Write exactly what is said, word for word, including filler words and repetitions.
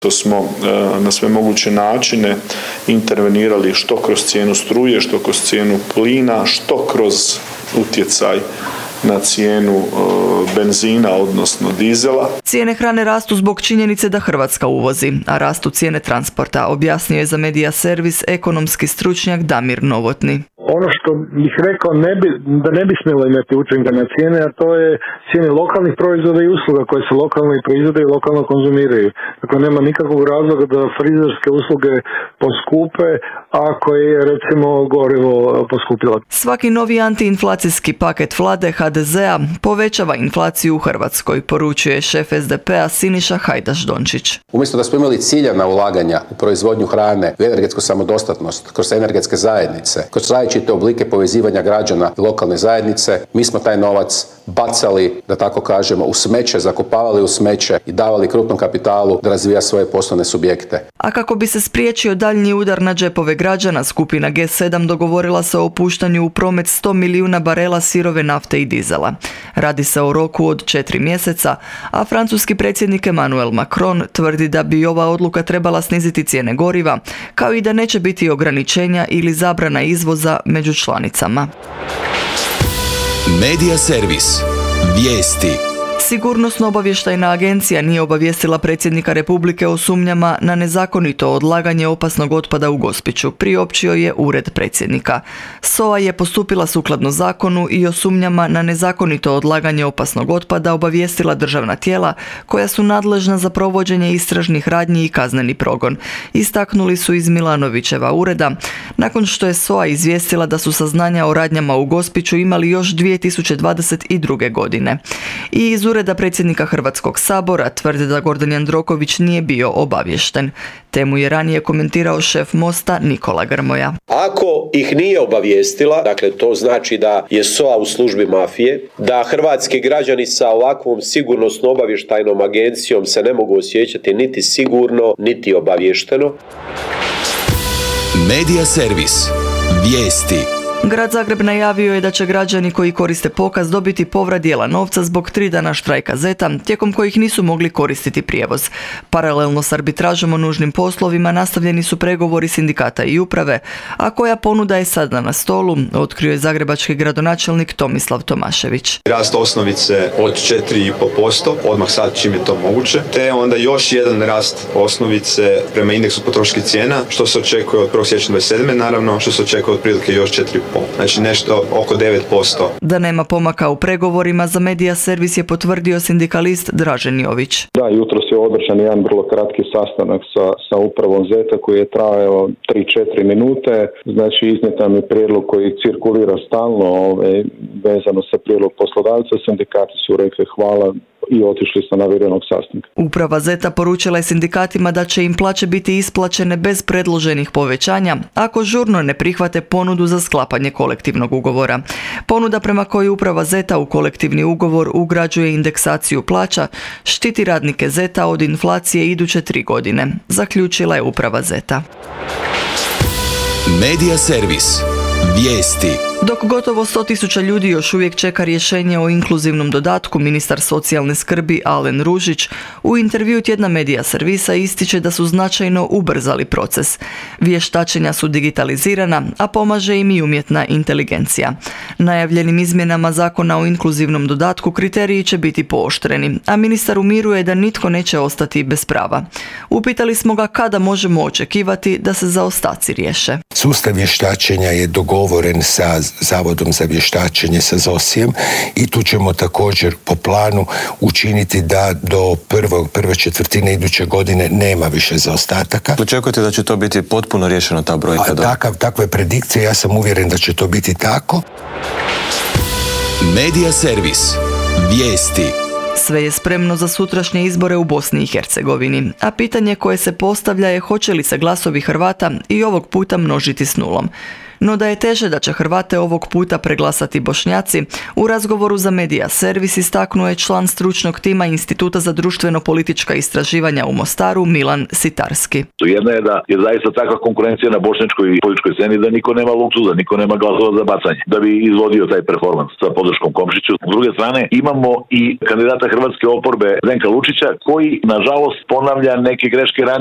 To smo na sve moguće načine intervenirali što kroz cijenu struje, što kroz cijenu plina, što kroz utjecaj na cijenu benzina, odnosno dizela. Cijene hrane rastu zbog činjenice da Hrvatska uvozi, a rastu cijene transporta, objasnio je za Media Servis ekonomski stručnjak Damir Novotni. Ono što bih rekao ne bi, da ne bi smjelo imati učinka na cijene, a to je cijene lokalnih proizvoda i usluga koje se lokalno i proizvode i lokalno konzumiraju. Dakle, nema nikakvog razloga da frizerske usluge poskupe ako je recimo gorivo poskupilo. Svaki novi antiinflacijski paket vlade ha de zea povećava inflaciju u Hrvatskoj, poručuje šef es de pe a Siniša Hajdaš Dončić. Umjesto da smo imali ciljana ulaganja u proizvodnju hrane, u energetsku samodostatnost, kroz energetske zajednice, kroz različite oblike povezivanja građana i lokalne zajednice, mi smo taj novac bacali, da tako kažemo, u smeće, zakopavali u smeće i davali krupnom kapitalu da razvija svoje poslovne subjekte. A kako bi se spriječio daljnji udar na džepove građana, skupina ge sedam dogovorila se o puštanju u promet sto milijuna barela sirove nafte i dizela. Radi se o roku od četiri mjeseca, a francuski predsjednik Emmanuel Macron tvrdi da bi ova odluka trebala sniziti cijene goriva, kao i da neće biti ograničenja ili zabrana izvoza među članicama. Media Servis. Vijesti. Sigurnosno-obavještajna agencija nije obavijestila predsjednika Republike o sumnjama na nezakonito odlaganje opasnog otpada u Gospiću, priopćio je ured predsjednika. es o a je postupila sukladno zakonu i o sumnjama na nezakonito odlaganje opasnog otpada obavijestila državna tijela koja su nadležna za provođenje istražnih radnji i kazneni progon. Istaknuli su iz Milanovićeva ureda, nakon što je es o a izvijestila da su saznanja o radnjama u Gospiću imali još dvije tisuće dvadeset druge. godine. I iz ureda predsjednika Hrvatskog sabora tvrde da Gordan Jandroković nije bio obaviješten. Temu je ranije komentirao šef Mosta Nikola Grmoja. Ako ih nije obavijestila, dakle to znači da je es o a u službi mafije, da hrvatski građani sa ovakvom sigurnosno-obavještajnom agencijom se ne mogu osjećati niti sigurno, niti obavješteno. Media Servis. Vijesti. Grad Zagreb najavio je da će građani koji koriste pokaz dobiti povrat dijela novca zbog tri dana štrajka zeta, tijekom kojih nisu mogli koristiti prijevoz. Paralelno s arbitražom o nužnim poslovima nastavljeni su pregovori sindikata i uprave, a koja ponuda je sada na stolu, otkrio je zagrebački gradonačelnik Tomislav Tomašević. Rast osnovice od četiri zarez pet posto, odmah sad čim je to moguće, te onda još jedan rast osnovice prema indeksu potrošačkih cijena, što se očekuje od prvog siječnja dvadeset sedme. naravno, što se očekuje otprilike još četiri zarez pet. Znači nešto oko devet posto. Da nema pomaka u pregovorima, za Media Servis je potvrdio sindikalist Dražen Jović. Da, jutros je održan jedan vrlo kratki sastanak sa, sa upravom zeta koji je trajao tri do četiri minute. Znači iznijetan je prijedlog koji cirkulira stalno ove, vezano sa prijedlog poslodavca. Sindikati su rekli hvala i otišli sa navedenog sastanka. Uprava zeta poručila je sindikatima da će im plaće biti isplaćene bez predloženih povećanja ako žurno ne prihvate ponudu za sklapanje kolektivnog ugovora. Ponuda prema kojoj uprava zeta u kolektivni ugovor ugrađuje indeksaciju plaća štiti radnike zeta od inflacije iduće tri godine, zaključila je uprava zeta. Media Servis. Vijesti. Dok gotovo sto tisuća ljudi još uvijek čeka rješenje o inkluzivnom dodatku, ministar socijalne skrbi Alen Ružić u intervju tjedna Media Servisa ističe da su značajno ubrzali proces. Vještačenja su digitalizirana, a pomaže im i umjetna inteligencija. Najavljenim izmjenama zakona o inkluzivnom dodatku kriteriji će biti pooštreni, a ministar umiruje da nitko neće ostati bez prava. Upitali smo ga kada možemo očekivati da se zaostaci riješe. Sustav vještačenja je dogovoren sa Zavodom za vještačenje, sa zosijem, i tu ćemo također po planu učiniti da do prvog, prve četvrtine iduće godine nema više zaostataka. Očekujete da će to biti potpuno riješeno, ta brojka? A, takav, takve predikcije, ja sam uvjeren da će to biti tako. Media Servis. Vijesti. Sve je spremno za sutrašnje izbore u Bosni i Hercegovini, a pitanje koje se postavlja je hoće li se glasovi Hrvata i ovog puta množiti s nulom. No da je teže da će Hrvate ovog puta preglasati Bošnjaci, u razgovoru za Medija Servis istaknuo je član stručnog tima Instituta za društveno-politička istraživanja u Mostaru Milan Sitarski. Jedna je da je zaista takva konkurencija na bošnjačkoj političkoj sceni da niko nema luksuza, niko nema glasova za bacanje, da bi izvodio taj performans sa podrškom Komšiću. S druge strane, imamo i kandidata hrvatske oporbe Zdenka Lučića, koji, nažalost, ponavlja neke greške ranije